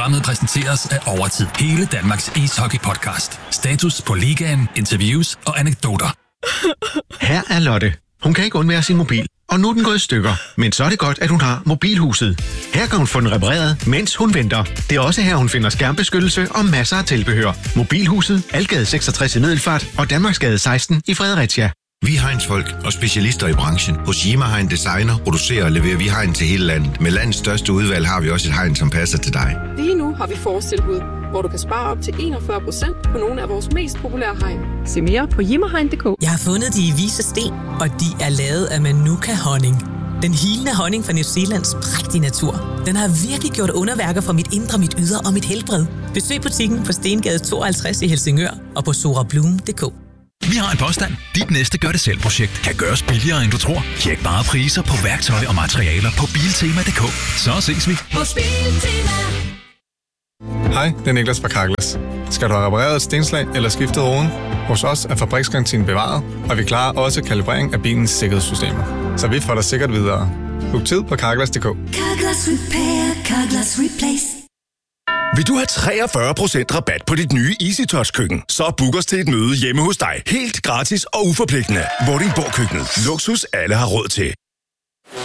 Programmet præsenteres af Overtid. Hele Danmarks ishockey-podcast. Status på ligaen, interviews og anekdoter. Her er Lotte. Hun kan ikke undvære sin mobil, og nu er den gået i stykker. Men så er det godt, at hun har Mobilhuset. Her kan hun få den repareret, mens hun venter. Det er også her, hun finder skærmbeskyttelse og masser af tilbehør. Mobilhuset, Algade 66 i Middelfart og Danmarksgade 16 i Fredericia. Vi er Heinz-folk og specialister i branchen. Hos Yima Hein Designer producerer og leverer vi hegn til hele landet. Med landets største udvalg har vi også et hegn, som passer til dig. Lige nu har vi forårstilbud, hvor du kan spare op til 41% på nogle af vores mest populære hegn. Se mere på yimahein.dk. Jeg har fundet de vise sten, og de er lavet af Manuka honning. Den hilende honning fra New Zealands prægtige natur. Den har virkelig gjort underværker for mit indre, mit ydre og mit helbred. Besøg butikken på Stengade 52 i Helsingør og på sorablum.dk. Vi har en påstand. Dit næste gør-det-selv-projekt kan gøres billigere, end du tror. Tjek bare priser på værktøj og materialer på Biltema.dk. Så ses vi. Hos Biltema. Hej, det er Niklas fra Carglass. Skal du have repareret et stenslag eller skiftet roden? Hos os er fabriksgarantien bevaret, og vi klarer også kalibrering af bilens sikkerhedssystemer. Så vi får dig sikkert videre. Book tid på Carglass.dk. Carglass Repair, Carglass Replace. Vil du have 43% rabat på dit nye EasyTouch-køkken? Så book os til et møde hjemme hos dig. Helt gratis og uforpligtende. Vordingborg Køkkenet. Luksus alle har råd til.